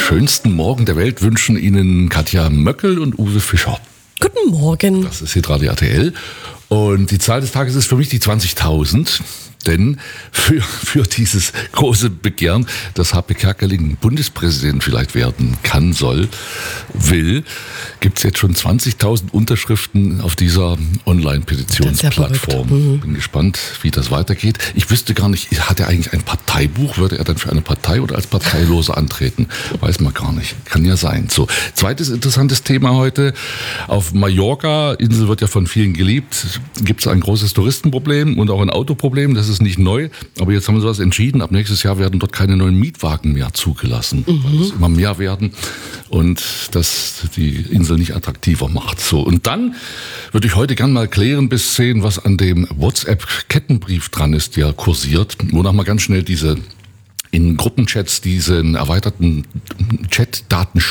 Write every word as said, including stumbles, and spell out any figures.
schönsten Morgen der Welt wünschen Ihnen Katja Möckel und Uwe Fischer. Guten Morgen. Das ist Hitradio R T L. Und die Zahl des Tages ist für mich die zwanzigtausend. Denn für, für dieses große Begehren, dass H P Kerkeling Bundespräsident vielleicht werden kann, soll, will, gibt es jetzt schon zwanzigtausend Unterschriften auf dieser Online-Petitionsplattform. Ja mhm. Bin gespannt, wie das weitergeht. Ich wüsste gar nicht, hat er eigentlich ein Parteibuch? Würde er dann für eine Partei oder als Parteiloser antreten? Weiß man gar nicht. Kann ja sein. So, zweites interessantes Thema heute. Auf Mallorca, Insel wird ja von vielen geliebt, gibt es ein großes Touristenproblem und auch ein Autoproblem. Das ist nicht neu, aber jetzt haben sie was entschieden. Ab nächstes Jahr werden dort keine neuen Mietwagen mehr zugelassen, mhm. weil es immer mehr werden und das die Insel nicht attraktiver macht. So, und dann würde ich heute gern mal klären bis sehen, was an dem WhatsApp-Kettenbrief dran ist, der kursiert, wonach mal ganz schnell diese in Gruppenchats diesen erweiterten Chat-Datenschutz